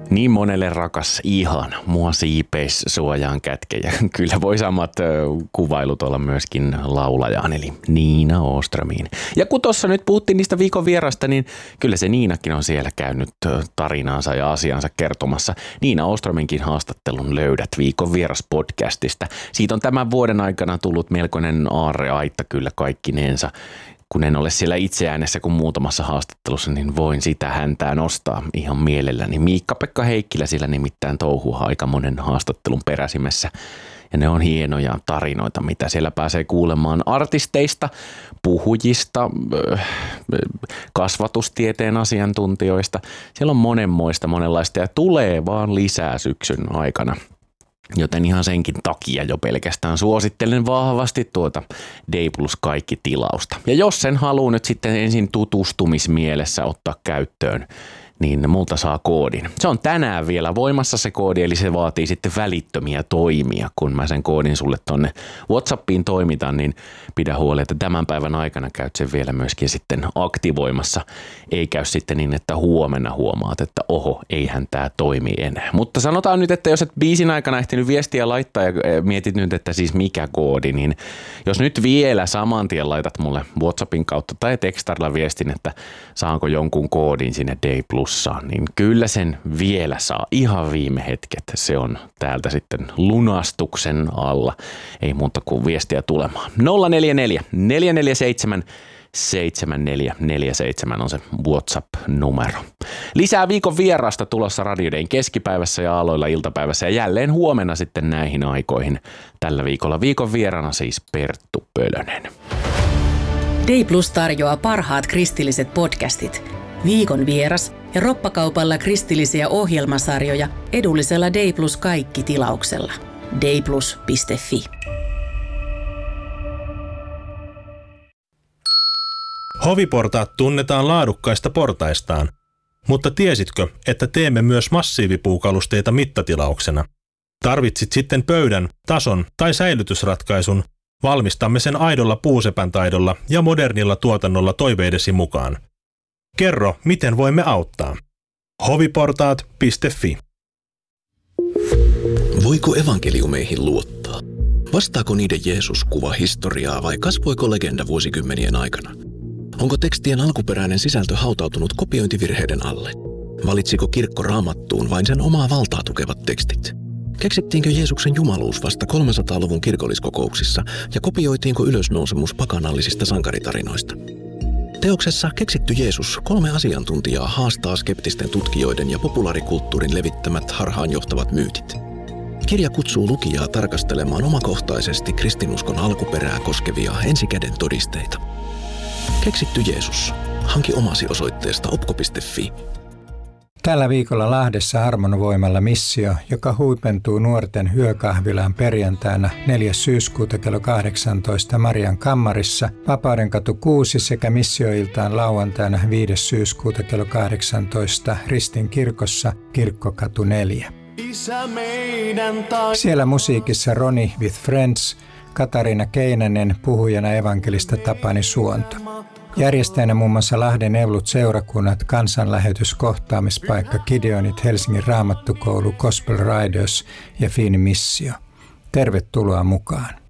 Niin monelle rakas ihan, mua siipeis suojaan kätke ja kyllä voi samat kuvailut olla myöskin laulajaan eli Niina Åströmiin. Ja kun tuossa nyt puhuttiin niistä viikon vierasta, niin kyllä se Niinakin on siellä käynyt tarinaansa ja asiansa kertomassa. Niina Åströminkin haastattelun löydät viikon vieras podcastista. Siitä on tämän vuoden aikana tullut melkoinen aarreaitta kyllä kaikkineensa. Kun en ole siellä itse äänessä kuin muutamassa haastattelussa, niin voin sitä häntää nostaa ihan mielelläni. Miikka-Pekka Heikkilä sillä nimittäin touhua aika monen haastattelun peräsimessä. Ja ne on hienoja tarinoita, mitä siellä pääsee kuulemaan artisteista, puhujista, kasvatustieteen asiantuntijoista. Siellä on monenlaista ja tulee vaan lisää syksyn aikana. Joten ihan senkin takia jo pelkästään suosittelen vahvasti tuota Day Plus kaikki tilausta. Ja jos sen haluaa nyt sitten ensin tutustumismielessä ottaa käyttöön, niin multa saa koodin. Se on tänään vielä voimassa se koodi, eli se vaatii sitten välittömiä toimia. Kun mä sen koodin sulle tonne WhatsAppiin toimitan, niin pidä huoli, että tämän päivän aikana käyt sen vielä myöskin sitten aktivoimassa. Ei käy sitten niin, että huomenna huomaat, että oho, eihän tää toimi enää. Mutta sanotaan nyt, että jos et biisin aikana ehtinyt viestiä laittaa ja mietit nyt, että siis mikä koodi, niin jos nyt vielä saman tien laitat mulle WhatsAppin kautta tai tekstarilla viestin, että saanko jonkun koodin sinne Day Plus, niin kyllä sen vielä saa ihan viime hetket. Se on täältä sitten lunastuksen alla. Ei muuta kuin viestiä tulemaan. 044 447 7447 on se WhatsApp-numero. Lisää viikon vierasta tulossa Radio Dayn keskipäivässä ja aloilla iltapäivässä ja jälleen huomenna sitten näihin aikoihin. Tällä viikolla viikon vierana siis Perttu Pölönen. Day Plus tarjoaa parhaat kristilliset podcastit. Viikon vieras ja roppakaupalla kristillisiä ohjelmasarjoja edullisella Day Plus kaikki tilauksella. dayplus.fi. Hoviportaat tunnetaan laadukkaista portaistaan, mutta tiesitkö, että teemme myös massiivipuukalusteita mittatilauksena? Tarvitsit sitten pöydän, tason tai säilytysratkaisun, valmistamme sen aidolla puusepän taidolla ja modernilla tuotannolla toiveidesi mukaan. Kerro, miten voimme auttaa. hoviportaat.fi. Voiko evankeliumeihin luottaa? Vastaako niiden Jeesus kuva historiaa vai kasvoiko legenda vuosikymmenien aikana? Onko tekstien alkuperäinen sisältö hautautunut kopiointivirheiden alle? Valitsiko kirkko Raamattuun vain sen omaa valtaa tukevat tekstit? Keksittiinkö Jeesuksen jumaluus vasta 300-luvun kirkolliskokouksissa ja kopioitiinko ylösnousemus pakanallisista sankaritarinoista? Teoksessa Keksitty Jeesus 3 asiantuntijaa haastaa skeptisten tutkijoiden ja populaarikulttuurin levittämät harhaanjohtavat myytit. Kirja kutsuu lukijaa tarkastelemaan omakohtaisesti kristinuskon alkuperää koskevia ensikäden todisteita. Keksitty Jeesus. Hanki omasi osoitteesta opko.fi. Tällä viikolla Lahdessa Armon voimalla missio, joka huipentuu nuorten yökahvilaan perjantaina 4. syyskuuta kello 18 Marian kammarissa, Vapaudenkatu 6 sekä missioiltaan lauantaina 5. syyskuuta kello 18 Ristin kirkossa, Kirkkokatu 4. Siellä musiikissa Ronnie with Friends, Katariina Keinänen, puhujana evankelista Tapani Suonto. Järjestäjänä muun muassa Lahden Evlut-seurakunnat, kansanlähetys, kohtaamispaikka, Gideonit, Helsingin Raamattukoulu, Gospel Riders ja Fiini Missio. Tervetuloa mukaan.